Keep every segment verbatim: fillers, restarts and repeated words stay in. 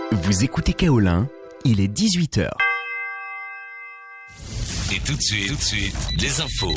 Vous écoutez Kaolin, il est dix-huit heures. Et tout de suite, tout de suite, les infos.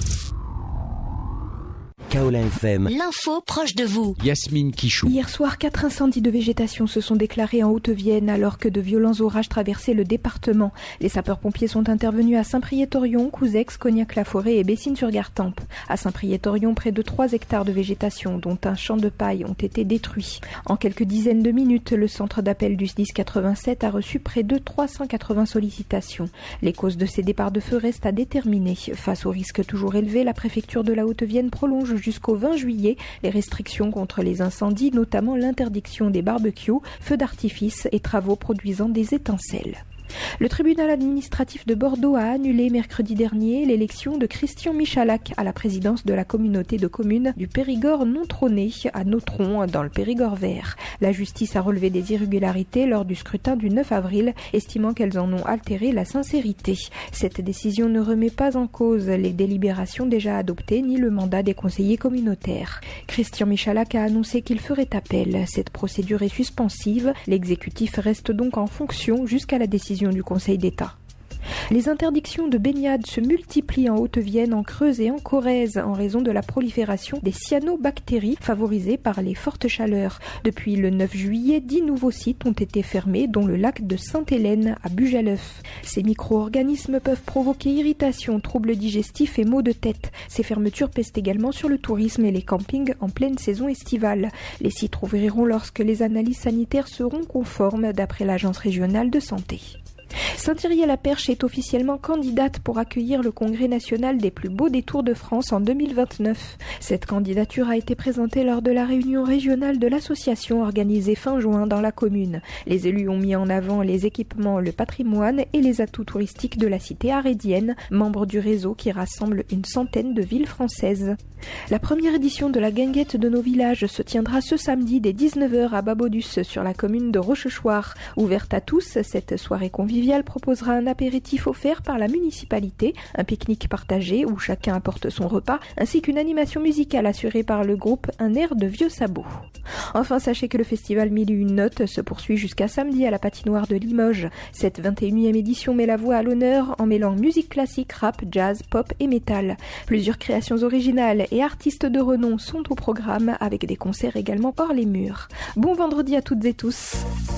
Kaolin F M. L'info proche de vous. Yasmine Quichou. Hier soir, quatre incendies de végétation se sont déclarés en Haute-Vienne alors que de violents orages traversaient le département. Les sapeurs-pompiers sont intervenus à Saint-Priest-Orion, Couzex, Cognac-la-Forêt et Bessines-sur-Gartempe. À Saint-Priest-Orion, près de trois hectares de végétation, dont un champ de paille, ont été détruits. En quelques dizaines de minutes, le centre d'appel du S D I S quatre-vingt-sept a reçu près de trois cent quatre-vingts sollicitations. Les causes de ces départs de feu restent à déterminer. Face au risque toujours élevé, la préfecture de la Haute-Vienne prolonge jusqu'au vingt juillet les restrictions contre les incendies, notamment l'interdiction des barbecues, feux d'artifice et travaux produisant des étincelles. Le tribunal administratif de Bordeaux a annulé mercredi dernier l'élection de Christian Michalak à la présidence de la communauté de communes du Périgord non trôné à Nautron dans le Périgord vert. La justice a relevé des irrégularités lors du scrutin du neuf avril, estimant qu'elles en ont altéré la sincérité. Cette décision ne remet pas en cause les délibérations déjà adoptées ni le mandat des conseillers communautaires. Christian Michalak a annoncé qu'il ferait appel. Cette procédure est suspensive. L'exécutif reste donc en fonction jusqu'à la décision du Conseil d'État. Les interdictions de baignade se multiplient en Haute-Vienne, en Creuse et en Corrèze en raison de la prolifération des cyanobactéries favorisées par les fortes chaleurs. Depuis le neuf juillet, dix nouveaux sites ont été fermés, dont le lac de Sainte-Hélène à Bugaleuf. Ces micro-organismes peuvent provoquer irritation, troubles digestifs et maux de tête. Ces fermetures pèsent également sur le tourisme et les campings en pleine saison estivale. Les sites rouvriront lorsque les analyses sanitaires seront conformes, d'après l'Agence régionale de santé. Saint-Thierry-la-Perche est officiellement candidate pour accueillir le congrès national des plus beaux détours de France en deux mille vingt-neuf. Cette candidature a été présentée lors de la réunion régionale de l'association organisée fin juin dans la commune. Les élus ont mis en avant les équipements, le patrimoine et les atouts touristiques de la cité arédienne, membre du réseau qui rassemble une centaine de villes françaises. La première édition de la guinguette de nos villages se tiendra ce samedi dès dix-neuf heures à Babodus sur la commune de Rochechouart. Ouverte à tous, cette soirée conviviale proposera un apéritif offert par la municipalité, un pique-nique partagé où chacun apporte son repas, ainsi qu'une animation musicale assurée par le groupe Un air de vieux sabots. Enfin, sachez que le festival Mille et une notes se poursuit jusqu'à samedi à la patinoire de Limoges. Cette vingt et unième édition met la voix à l'honneur en mêlant musique classique, rap, jazz, pop et métal. Plusieurs créations originales et artistes de renom sont au programme avec des concerts également hors les murs. Bon vendredi à toutes et tous.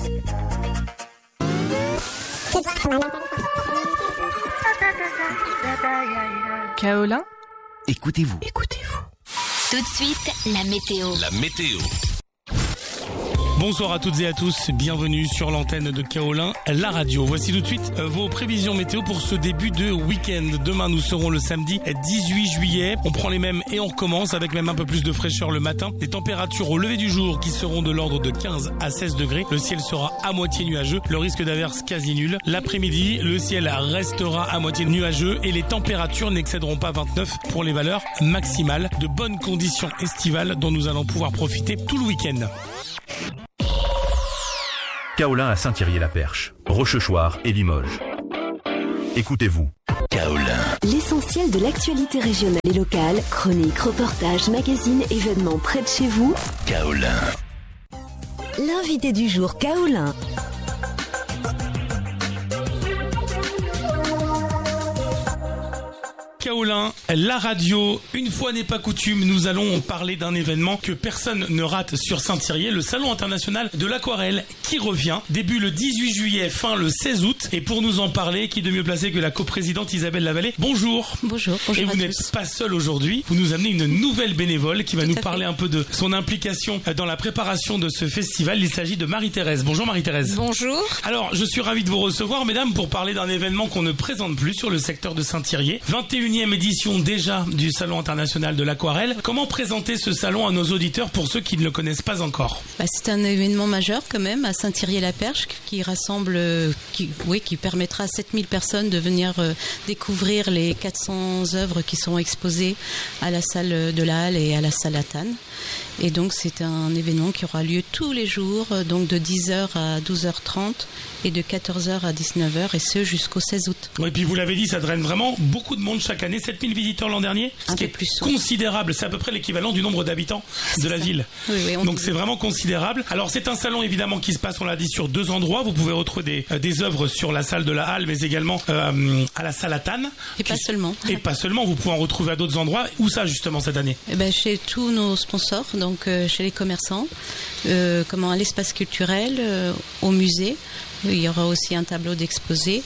Kaolin, Écoutez-vous. écoutez-vous. Tout de suite, la météo. La météo. Bonsoir à toutes et à tous, bienvenue sur l'antenne de Kaolin, la radio. Voici tout de suite vos prévisions météo pour ce début de week-end. Demain, nous serons le samedi dix-huit juillet. On prend les mêmes et on recommence avec même un peu plus de fraîcheur le matin. Des températures au lever du jour qui seront de l'ordre de quinze à seize degrés. Le ciel sera à moitié nuageux, le risque d'averse quasi nul. L'après-midi, le ciel restera à moitié nuageux et les températures n'excéderont pas vingt-neuf pour les valeurs maximales. De bonnes conditions estivales dont nous allons pouvoir profiter tout le week-end. Kaolin à Saint-Thierry-la-Perche, Rochechouart et Limoges. Écoutez-vous. Kaolin. L'essentiel de l'actualité régionale et locale, chroniques, reportages, magazines, événements près de chez vous. Kaolin. L'invité du jour, Kaolin. Kaolin, la radio, une fois n'est pas coutume, nous allons parler d'un événement que personne ne rate sur Saint-Thierry, le Salon international de l'aquarelle qui revient, début le dix-huit juillet, fin le seize août. Et pour nous en parler, qui de mieux placé que la coprésidente Isabelle Lavallée. Bonjour. Bonjour, bonjour. Et vous à n'êtes tous. pas seul aujourd'hui, vous nous amenez une nouvelle bénévole qui va nous parler un peu de son implication dans la préparation de ce festival. Il s'agit de Marie-Thérèse. Bonjour Marie-Thérèse. Bonjour. Alors, je suis ravi de vous recevoir, mesdames, pour parler d'un événement qu'on ne présente plus sur le secteur de Saint-Thierry. vingt et unième édition déjà du Salon international de l'aquarelle. Comment présenter ce salon à nos auditeurs pour ceux qui ne le connaissent pas encore ? Bah, c'est un événement majeur quand même à Saint-Thierry-la-Perche qui rassemble, qui, oui, qui permettra à sept mille personnes de venir euh, découvrir les quatre cents œuvres qui sont exposées à la salle de la Halle et à la salle Atane. Et donc c'est un événement qui aura lieu tous les jours, donc de dix heures à douze heures trente et de quatorze heures à dix-neuf heures, et ce jusqu'au seize août. Oui, et puis vous l'avez dit, ça draine vraiment beaucoup de monde chaque année, sept mille visiteurs l'an dernier, ce un qui peu est plus considérable, c'est à peu près l'équivalent du nombre d'habitants de la ville. Oui, oui, on donc dit... c'est vraiment considérable. Alors c'est un salon évidemment qui se passe, on l'a dit, sur deux endroits. Vous pouvez retrouver des, euh, des œuvres sur la salle de la Halle, mais également euh, à la salle Atane. Et pas seulement. Et pas seulement, vous pouvez en retrouver à d'autres endroits. Où ça justement cette année? Eh ben, chez tous nos sponsors, donc euh, chez les commerçants, euh, comment, à l'espace culturel, euh, au musée. Il y aura aussi un tableau d'exposé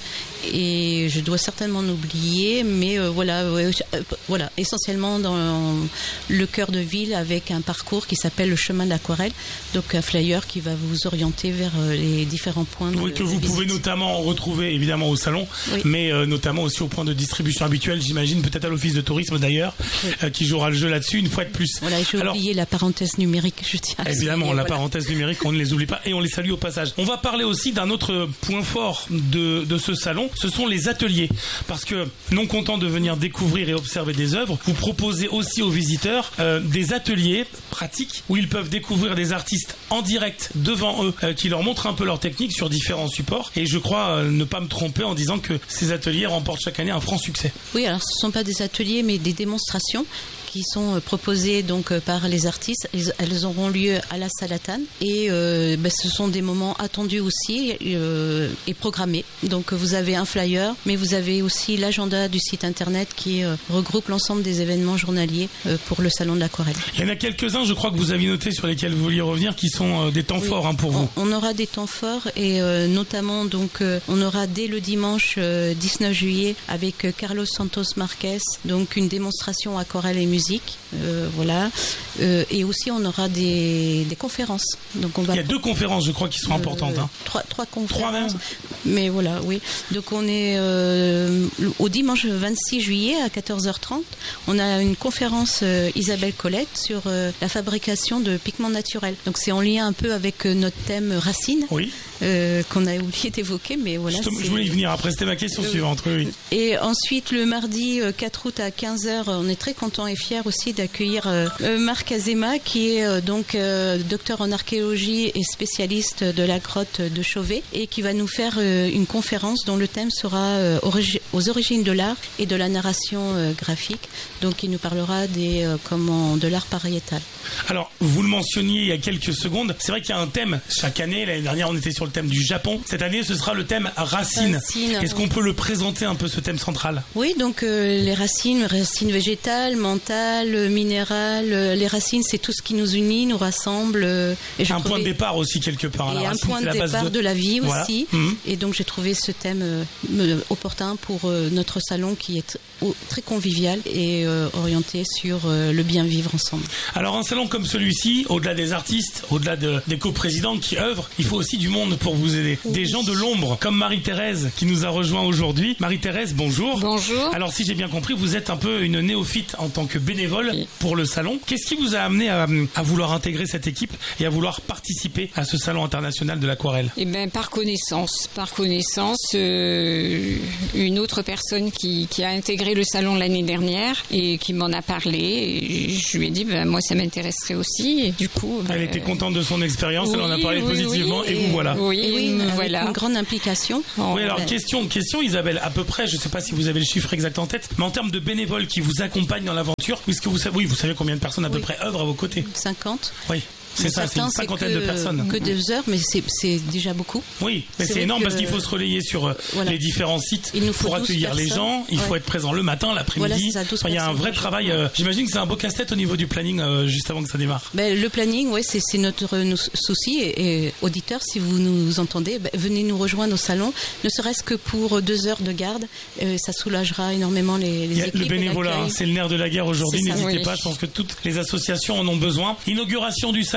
et je dois certainement en oublier, mais euh, voilà, euh, voilà, essentiellement dans le cœur de ville avec un parcours qui s'appelle le chemin de l'aquarelle, donc un flyer qui va vous orienter vers euh, les différents points. Oui, de, que de vous visite. pouvez notamment retrouver évidemment au salon, oui. mais euh, notamment aussi au point de distribution habituel, j'imagine, peut-être à l'office de tourisme d'ailleurs, oui. euh, qui jouera le jeu là-dessus une fois de plus. Voilà, j'ai Alors, oublié la parenthèse numérique, je tiens à évidemment, souligner, la voilà. parenthèse numérique, on ne les oublie pas et on les salue au passage. On va parler aussi d'un autre point fort de, de ce salon, ce sont les ateliers. Parce que, non content de venir découvrir et observer des œuvres, vous proposez aussi aux visiteurs euh, des ateliers pratiques où ils peuvent découvrir des artistes en direct devant eux, euh, qui leur montrent un peu leur technique sur différents supports. Et je crois euh, ne pas me tromper en disant que ces ateliers remportent chaque année un franc succès. Oui, alors ce ne sont pas des ateliers, mais des démonstrations qui sont proposées donc par les artistes. Elles auront lieu à la salle Atane et euh, ben, ce sont des moments attendus aussi euh, et programmés. Donc vous avez un flyer, mais vous avez aussi l'agenda du site internet qui euh, regroupe l'ensemble des événements journaliers euh, pour le salon de l'aquarelle. Il y en a quelques-uns, je crois que vous avez noté, sur lesquels vous vouliez revenir, qui sont euh, des temps oui. forts hein, pour vous. On, on aura des temps forts et euh, notamment donc euh, on aura dès le dimanche euh, dix-neuf juillet avec euh, Carlos Santos Marquez, donc une démonstration aquarelle et musique. Euh, voilà, euh, et aussi on aura des, des conférences. Donc on va il y a deux conférences, je crois, qui sont euh, importantes. Hein. Trois, trois conférences. Trois même. Mais voilà, oui. Donc on est euh, au dimanche vingt-six juillet à quatorze heures trente. On a une conférence euh, Isabelle Colette sur euh, la fabrication de pigments naturels. Donc c'est en lien un peu avec euh, notre thème racines. Oui. Euh, qu'on a oublié d'évoquer, mais voilà. Je, je voulais y venir après, c'était ma question euh, suivante. Oui. Et ensuite, le mardi quatre août à quinze heures, on est très content et fiers aussi d'accueillir euh, Marc Azema, qui est euh, donc euh, docteur en archéologie et spécialiste de la grotte de Chauvet, et qui va nous faire euh, une conférence dont le thème sera euh, origi- aux origines de l'art et de la narration euh, graphique. Donc, il nous parlera des, euh, comment, de l'art pariétal. Alors, vous le mentionniez il y a quelques secondes, c'est vrai qu'il y a un thème chaque année. L'année dernière, on était sur le thème du Japon. Cette année, ce sera le thème racines. Racine, Est-ce oui. qu'on peut le présenter un peu, ce thème central ? Oui, donc euh, les racines, racines végétales, mentales, minérales. Euh, les racines, c'est tout ce qui nous unit, nous rassemble. Euh, et un trouvais... point de départ aussi, quelque part. Et la un racine, point de départ de... de la vie voilà. aussi. Mmh. Et donc, j'ai trouvé ce thème euh, opportun pour euh, notre salon qui est t- très convivial et euh, orienté sur euh, le bien vivre ensemble. Alors, un salon comme celui-ci, au-delà des artistes, au-delà de, des coprésidentes qui œuvrent, il faut aussi du monde pour vous aider. Oui. Des gens de l'ombre, comme Marie-Thérèse qui nous a rejoint aujourd'hui. Marie-Thérèse, bonjour. Bonjour. Alors, si j'ai bien compris, vous êtes un peu une néophyte en tant que bénévole oui. pour le salon. Qu'est-ce qui vous a amené à, à vouloir intégrer cette équipe et à vouloir participer à ce salon international de l'aquarelle ? Eh bien, par connaissance. Par connaissance, euh, une autre personne qui, qui a intégré le salon l'année dernière et qui m'en a parlé. Et je lui ai dit, ben, moi, ça m'intéresserait aussi. Et du coup, elle ben, était contente de son expérience, oui, elle en a parlé oui, positivement oui, et, et vous voilà. Oui, et oui me avec voilà. Une grande implication. Oh, oui, alors, ben... question, question, Isabelle, à peu près, je ne sais pas si vous avez le chiffre exact en tête, mais en termes de bénévoles qui vous accompagnent dans l'aventure, puisque vous savez, oui, vous savez combien de personnes à oui. peu près œuvrent à vos côtés ? cinquante. Oui. C'est ça, c'est une cinquantaine que, de personnes. Que deux heures, mais c'est, c'est déjà beaucoup. Oui, mais c'est, c'est énorme que, parce qu'il faut se relayer sur voilà. les différents sites pour accueillir les gens. Il ouais. faut être présent le matin, l'après-midi. Voilà, enfin, il y a un vrai travail. Euh, j'imagine que c'est un beau casse-tête au niveau du planning euh, juste avant que ça démarre. Ben, le planning, ouais, c'est, c'est notre nos souci. Et, et auditeurs, si vous nous entendez, ben, venez nous rejoindre au salon. Ne serait-ce que pour deux heures de garde, euh, ça soulagera énormément les, les équipes. Le bénévolat, hein, c'est le nerf de la guerre aujourd'hui. C'est N'hésitez ça, oui. pas. Je pense que toutes les associations en ont besoin. Inauguration du salon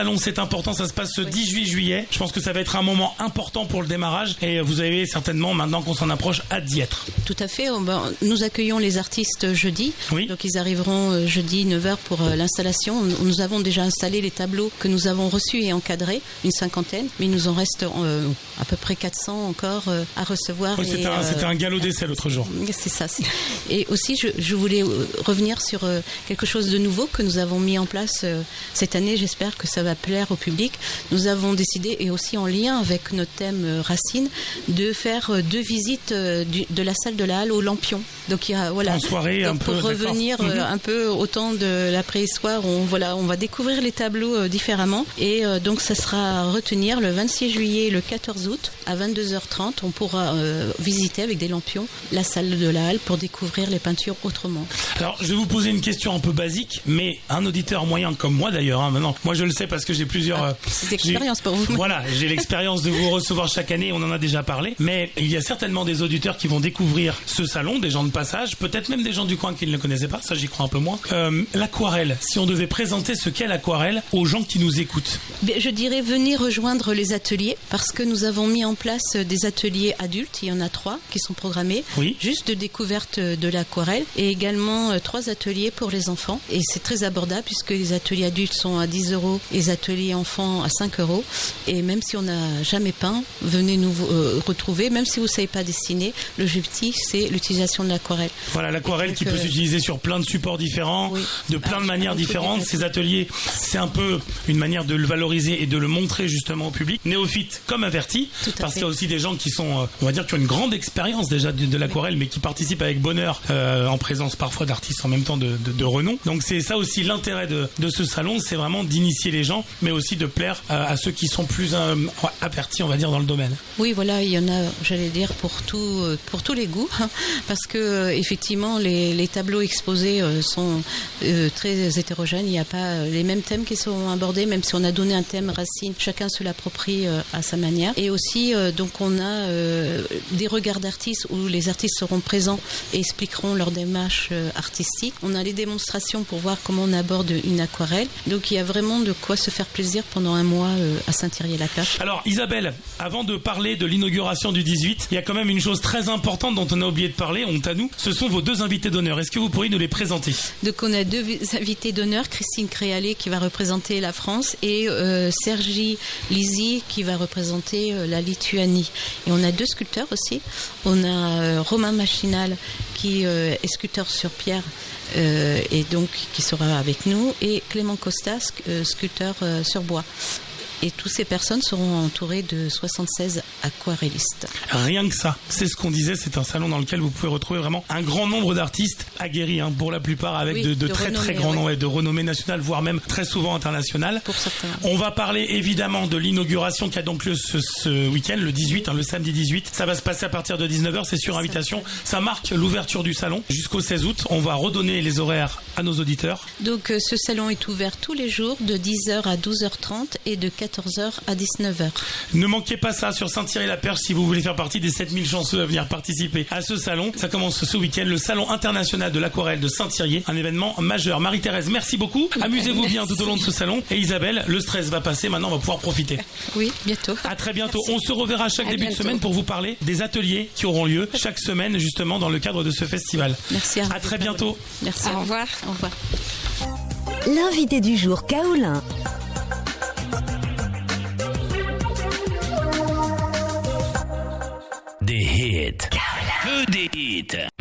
salon, c'est important, ça se passe ce dix-huit juillet. Je pense que ça va être un moment important pour le démarrage et vous avez certainement, maintenant qu'on s'en approche, hâte d'y être. Tout à fait. Nous accueillons les artistes jeudi. Oui. Donc ils arriveront jeudi neuf heures pour l'installation. Nous avons déjà installé les tableaux que nous avons reçus et encadrés, une cinquantaine, mais il nous en reste euh, à peu près quatre cents encore euh, à recevoir. Oui, c'était, et, un, euh, c'était un galop d'essai l'autre jour. C'est ça. C'est... Et aussi, je, je voulais revenir sur euh, quelque chose de nouveau que nous avons mis en place euh, cette année. J'espère que ça va plaire au public. Nous avons décidé, et aussi en lien avec notre thème euh, Racine, de faire euh, deux visites euh, du, de la salle de la Halle au Lampion. Donc il y a voilà. En soirée, donc, un pour peu. Revenir euh, mm-hmm. un peu au temps de la préhistoire. On voilà, on va découvrir les tableaux euh, différemment. Et euh, donc ça sera à retenir le vingt-six juillet et le quatorze août à vingt-deux heures trente. On pourra euh, visiter avec des lampions la salle de la Halle pour découvrir les peintures autrement. Alors je vais vous poser une question un peu basique, mais un auditeur moyen comme moi d'ailleurs, hein, maintenant, moi je le sais parce que j'ai plusieurs. Ah, c'est d'expérience pour vous. Voilà, j'ai l'expérience de vous recevoir chaque année. On en a déjà parlé, mais il y a certainement des auditeurs qui vont découvrir ce salon, des gens de passage, peut-être même des gens du coin qui ne le connaissaient pas. Ça, j'y crois un peu moins. Euh, l'aquarelle. Si on devait présenter ce qu'est l'aquarelle aux gens qui nous écoutent. Je dirais venez rejoindre les ateliers parce que nous avons mis en place des ateliers adultes. Il y en a trois qui sont programmés. Oui. Juste de découverte de l'aquarelle et également euh, trois ateliers pour les enfants. Et c'est très abordable puisque les ateliers adultes sont à dix euros et les ateliers enfants à cinq euros. Et même si on n'a jamais peint, venez nous euh, retrouver. Même si vous ne savez pas dessiner, l'objectif c'est l'utilisation de l'aquarelle. Voilà, l'aquarelle qui euh... peut s'utiliser sur plein de supports différents, oui. de plein ah, de manières différentes. Ces ateliers, c'est un peu une manière de le valoriser et de le montrer justement au public, néophyte comme averti, parce qu'il y a aussi des gens qui sont, on va dire, qui ont une grande expérience déjà de, de l'aquarelle, mais qui participent avec bonheur euh, en présence parfois d'artistes en même temps de, de, de renom. Donc c'est ça aussi l'intérêt de, de ce salon, c'est vraiment d'initier les gens, mais aussi de plaire euh, à ceux qui sont plus euh, avertis, on va dire, dans le domaine. Oui, voilà, il y en a, j'allais dire, pour tout, pour tous les goûts, hein, parce que euh, effectivement les, les tableaux exposés euh, sont euh, très hétérogènes. Il n'y a pas les mêmes thèmes qui sont abordés, même si on a donné un thème Racine, chacun se l'approprie euh, à sa manière. Et aussi, euh, donc, on a euh, des regards d'artistes où les artistes seront présents et expliqueront leur démarche euh, artistique. On a les démonstrations pour voir comment on aborde une aquarelle. Donc, il y a vraiment de quoi se faire plaisir pendant un mois euh, à Saint-Thierry-la-Perche. Alors, Isabelle, avant de parler de l'inauguration du dix-huit, il y a quand même une chose très importante dont on a oublié de parler, honte à nous. Ce sont vos deux invités d'honneur. Est-ce que vous pourriez nous les présenter ? Donc, on a deux invités d'honneur, Christine Créalet qui va représenter la France et euh, Sergi Lisi qui va représenter euh, la Lituanie. Et on a deux sculpteurs aussi. On a euh, Romain Machinal qui euh, est sculpteur sur pierre euh, et donc qui sera avec nous, et Clément Costas, euh, sculpteur euh, sur bois. Et toutes ces personnes seront entourées de soixante-seize aquarellistes. Rien que ça, c'est ce qu'on disait, c'est un salon dans lequel vous pouvez retrouver vraiment un grand nombre d'artistes aguerris, hein, pour la plupart avec oui, de, de, de très très grands noms, ouais, de renommée nationale, voire même très souvent internationale. Pour certains. On va parler évidemment de l'inauguration qui a donc lieu ce, ce week-end, le dix-huit, hein, le samedi dix-huit. Ça va se passer à partir de dix-neuf heures, c'est sur c'est invitation. Ça. ça marque l'ouverture du salon jusqu'au seize août. On va redonner les horaires à nos auditeurs. Donc euh, ce salon est ouvert tous les jours de dix heures à douze heures trente et de quatorze heures à dix-neuf heures. Ne manquez pas ça sur Saint-Thierry-la-Perche si vous voulez faire partie des sept mille chanceux à venir participer à ce salon. Ça commence ce week-end, le Salon international de l'aquarelle de Saint-Thierry, un événement majeur. Marie-Thérèse, merci beaucoup. Amusez-vous bien tout au long de ce salon. Et Isabelle, le stress va passer, maintenant on va pouvoir profiter. Oui, bientôt. À très bientôt. Merci. On se reverra chaque à début bientôt. de semaine pour vous parler des ateliers qui auront lieu chaque semaine justement dans le cadre de ce festival. Merci. À, à très bientôt. Merci. Au revoir. Au revoir. L'invité du jour, Kaolin. Des hits. Que des hits.